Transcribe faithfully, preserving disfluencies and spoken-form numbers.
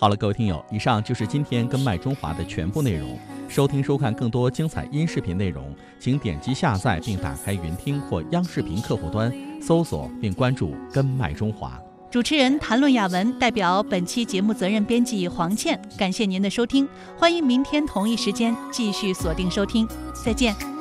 好了，各位听友，以上就是今天跟麦中华的全部内容。收听收看更多精彩音视频内容，请点击下载并打开云听或央视频客户端，搜索并关注跟麦中华。 主持人谭论雅文代表本期节目责任编辑黄倩，感谢您的收听，欢迎明天同一时间继续锁定收听，再见。